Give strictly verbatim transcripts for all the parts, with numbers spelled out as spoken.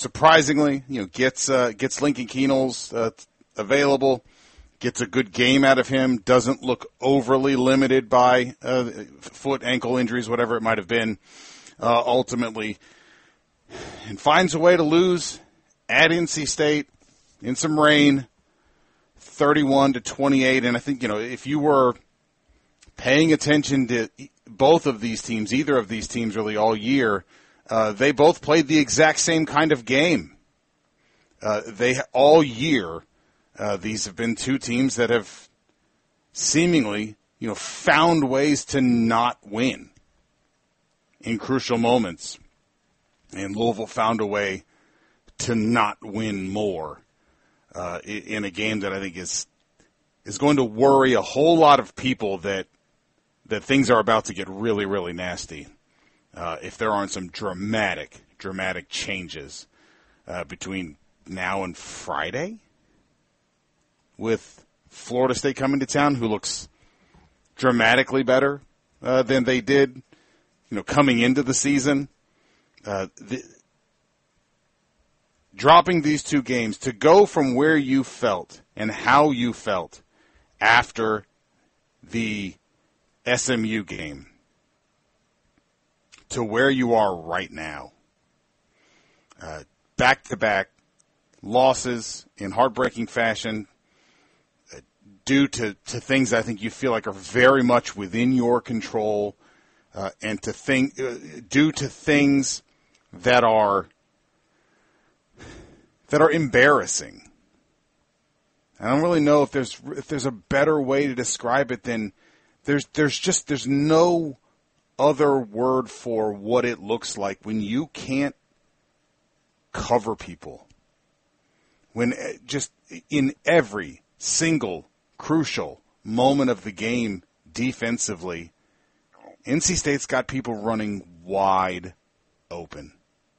surprisingly, you know, gets uh, gets Lincoln Keenels uh, available, gets a good game out of him, doesn't look overly limited by uh, foot, ankle injuries, whatever it might have been, uh, ultimately, and finds a way to lose at N C State in some rain, thirty-one to twenty-eight. And I think, you know, if you were paying attention to both of these teams, either of these teams really all year, uh, they both played the exact same kind of game. Uh, they all year, uh, these have been two teams that have seemingly, you know, found ways to not win in crucial moments. And Louisville found a way to not win more uh, in a game that I think is is going to worry a whole lot of people that that things are about to get really, really nasty uh, if there aren't some dramatic, dramatic changes uh, between now and Friday with Florida State coming to town, who looks dramatically better uh, than they did, you know, coming into the season. Uh, the, dropping these two games to go from where you felt and how you felt after the S M U game to where you are right now. Uh, back-to-back losses in heartbreaking fashion uh, due to, to things I think you feel like are very much within your control uh, and to think, uh, due to things that are that are embarrassing. I don't really know if there's if there's a better way to describe it than there's there's just there's no other word for what it looks like when you can't cover people. When just in every single crucial moment of the game defensively, N C State's got people running wide open.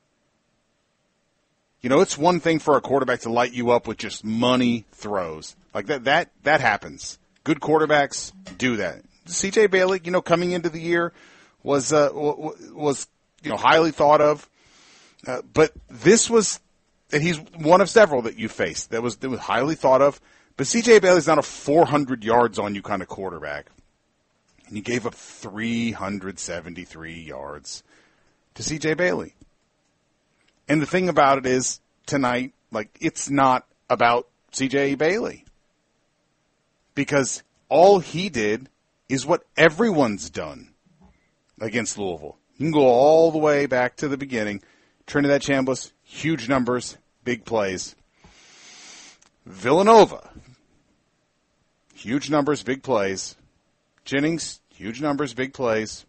You know, it's one thing for a quarterback to light you up with just money throws. Like that that that happens. Good quarterbacks do that. C J Bailey, you know, coming into the year was uh, was you know highly thought of. Uh, but this was and he's one of several that you faced that was that was highly thought of. But C J Bailey's not a four hundred yards on you kind of quarterback. And you gave up three hundred seventy-three yards to C J Bailey. And the thing about it is, tonight, like, it's not about C J Bailey. Because all he did is what everyone's done against Louisville. You can go all the way back to the beginning. Trinidad Chambliss, huge numbers, big plays. Villanova, huge numbers, big plays. Jennings, huge numbers, big plays.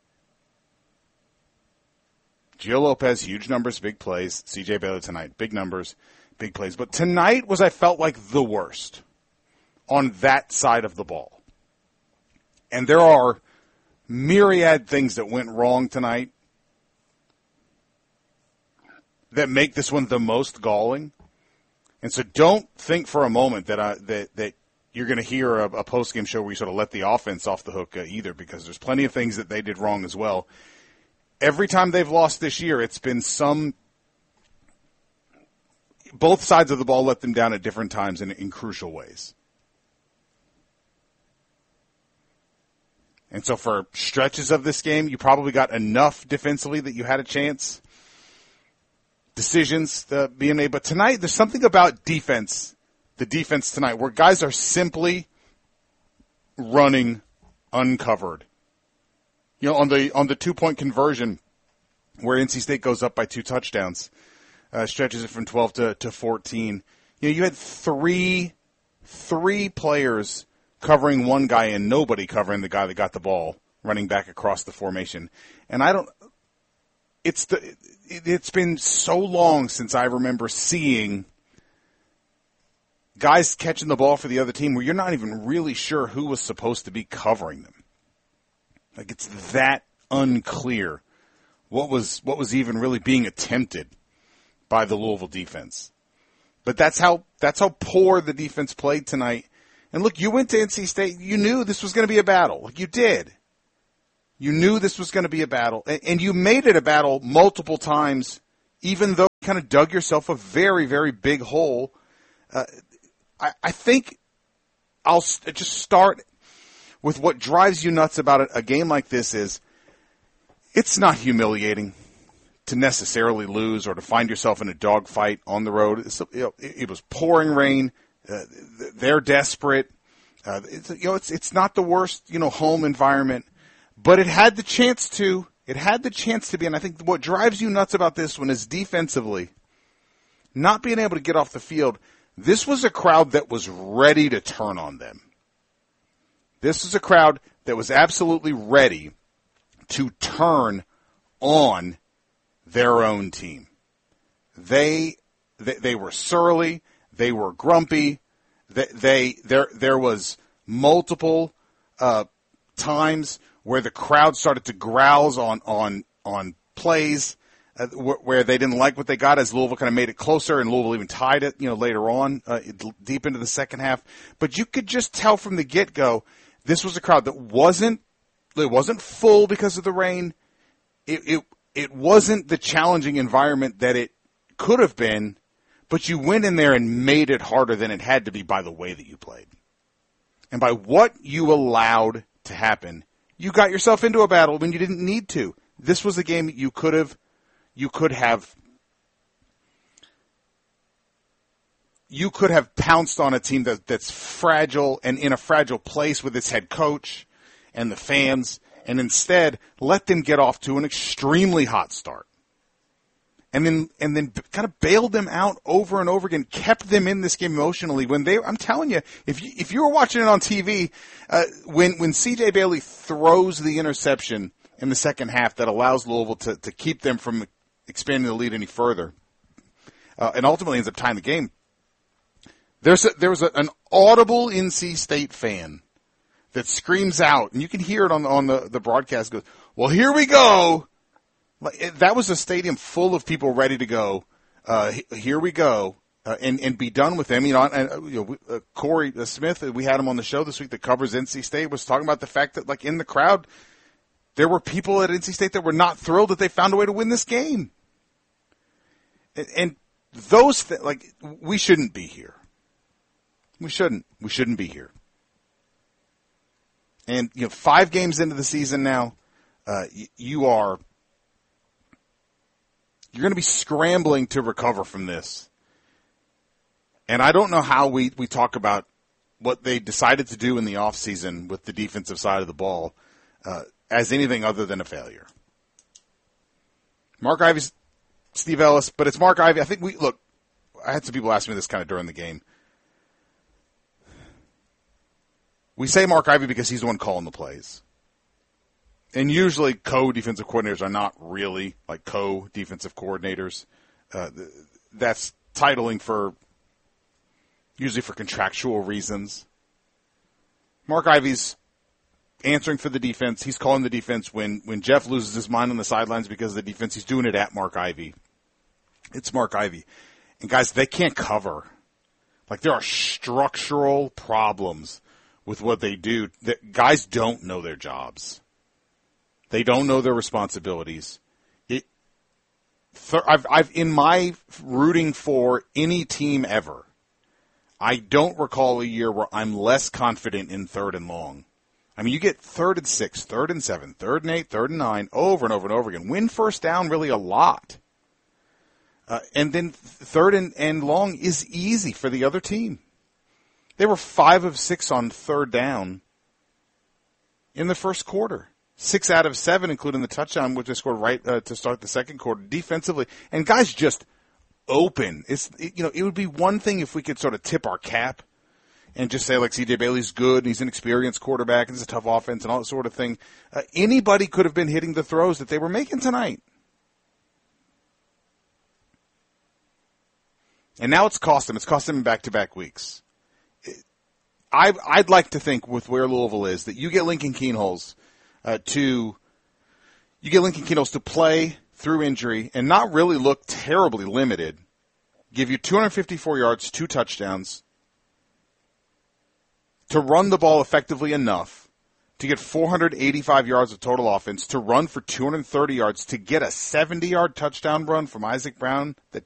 Gio Lopez, huge numbers, big plays. C J Bailey tonight, big numbers, big plays. But tonight was, I felt like, the worst on that side of the ball. And there are myriad things that went wrong tonight that make this one the most galling. And so don't think for a moment that I, that, that you're going to hear a, a post-game show where you sort of let the offense off the hook uh, either, because there's plenty of things that they did wrong as well. Every time they've lost this year, it's been some – both sides of the ball let them down at different times in, in crucial ways. And so for stretches of this game, you probably got enough defensively that you had a chance. Decisions uh, being made. But tonight, there's something about defense, the defense tonight, where guys are simply running uncovered. You know, on the on the two-point conversion where N C State goes up by two touchdowns, uh, stretches it from twelve to, to fourteen. You know, you had three three players covering one guy and nobody covering the guy that got the ball running back across the formation. And I don't – it's the it, it's been so long since I remember seeing guys catching the ball for the other team where you're not even really sure who was supposed to be covering them. Like, it's that unclear what was what was even really being attempted by the Louisville defense. But that's how that's how poor the defense played tonight. And look, you went to N C State. You knew this was going to be a battle. Like, you did. You knew this was going to be a battle. And, and you made it a battle multiple times, even though kind of dug yourself a very, very big hole. Uh, I, I think I'll st- just start with what drives you nuts about a, a game like this is it's not humiliating to necessarily lose or to find yourself in a dogfight on the road. It's, you know, it, it was pouring rain. Uh, they're desperate. Uh, it's, you know, it's it's not the worst, you know, home environment, but it had the chance to. It had the chance to be, and I think what drives you nuts about this one is defensively, not being able to get off the field. This was a crowd that was ready to turn on them. This is a crowd that was absolutely ready to turn on their own team. They they, they were surly. They were grumpy. They, they there there was multiple uh, times where the crowd started to grouse on on on plays uh, wh- where they didn't like what they got as Louisville kind of made it closer, and Louisville even tied it, you know, later on, uh, deep into the second half. But you could just tell from the get-go, this was a crowd that wasn't it wasn't full because of the rain. It it it wasn't the challenging environment that it could have been, but you went in there and made it harder than it had to be by the way that you played. And by what you allowed to happen, you got yourself into a battle when you didn't need to. This was a game that you could have, you could have, you could have pounced on a team that, that's fragile and in a fragile place with its head coach and the fans, and instead let them get off to an extremely hot start. And then, and then kind of bailed them out over and over again, kept them in this game emotionally. When they, I'm telling you, if you, if you were watching it on T V, uh, when, when C J Bailey throws the interception in the second half that allows Louisville to, to keep them from expanding the lead any further, uh, and ultimately ends up tying the game, there's a, there was a, an audible N C State fan that screams out, and you can hear it on the, on the, the broadcast, goes, well, here we go. That was a stadium full of people ready to go. Uh, here we go, uh, and and be done with them. You know, and, you know, uh, Corey Smith, we had him on the show this week that covers N C State, was talking about the fact that, like, in the crowd, there were people at N C State that were not thrilled that they found a way to win this game. And, and those, th- like, we shouldn't be here. We shouldn't. We shouldn't be here. And, you know, five games into the season now, uh, y- you are. You're going to be scrambling to recover from this. And I don't know how we, we talk about what they decided to do in the offseason with the defensive side of the ball uh, as anything other than a failure. Mark Ivey's Steve Ellis, but it's Mark Ivey. I think we, look, I had some people ask me this kind of during the game. We say Mark Ivey because he's the one calling the plays. And usually co-defensive coordinators are not really like co-defensive coordinators. Uh, that's titling for usually for contractual reasons. Mark Ivey's answering for the defense. He's calling the defense when, when Jeff loses his mind on the sidelines because of the defense. He's doing it at Mark Ivey. It's Mark Ivey. And guys, they can't cover. Like, there are structural problems with what they do. That guys don't know their jobs. They don't know their responsibilities. It, th- I've, I've, in my rooting for any team ever, I don't recall a year where I'm less confident in third and long. I mean, you get third and six, third and seven, third and eight, third and nine, over and over and over again. Win first down really a lot. Uh, and then third and, and long is easy for the other team. They were five of six on third down in the first quarter. Six out of seven, including the touchdown, which they scored right uh, to start the second quarter defensively. And guys just open. It's it, you know it would be one thing if we could sort of tip our cap and just say, like, C J Bailey's good and he's an experienced quarterback and it's a tough offense and all that sort of thing. Uh, anybody could have been hitting the throws that they were making tonight. And now it's cost them. It's cost them in back-to-back weeks. I, I'd like to think with where Louisville is that you get Lincoln Kienholz uh, to you get Lincoln Kienholz to play through injury and not really look terribly limited, give you two hundred fifty-four yards, two touchdowns, to run the ball effectively enough to get four hundred eighty-five yards of total offense, to run for two hundred thirty yards, to get a seventy-yard touchdown run from Isaac Brown that